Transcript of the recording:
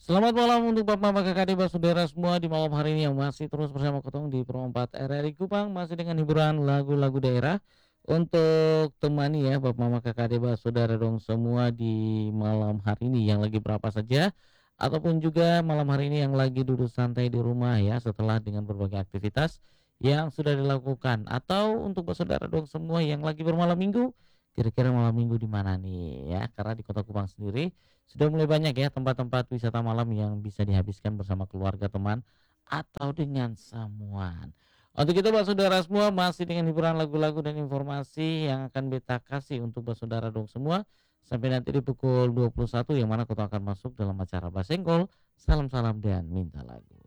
Selamat malam untuk Bapak, Mama, Kakak, adik, saudara semua di malam hari ini yang masih terus bersama Kotong di Pro 4 RRI Kupang masih dengan hiburan lagu-lagu daerah untuk temani ya Bapak, Mama, Kakak, adik, saudara dong semua di malam hari ini yang lagi berapa saja ataupun juga malam hari ini yang lagi duduk santai di rumah ya setelah dengan berbagai aktivitas yang sudah dilakukan atau untuk saudara dong semua yang lagi bermalam minggu kira-kira malam minggu di mana nih ya karena di Kota Kupang sendiri sudah mulai banyak ya tempat-tempat wisata malam yang bisa dihabiskan bersama keluarga, teman, atau dengan samuan. Untuk itu Mbak Saudara semua masih dengan hiburan lagu-lagu dan informasi yang akan beta kasih untuk Mbak Saudara dong semua sampai nanti di pukul 21 yang mana kita akan masuk dalam acara Basengkol, salam-salam dan minta lagu.